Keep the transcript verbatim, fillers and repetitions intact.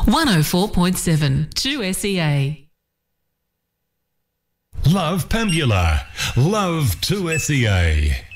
one oh four point seven, two S E A. Love Pambula. Love two S E A.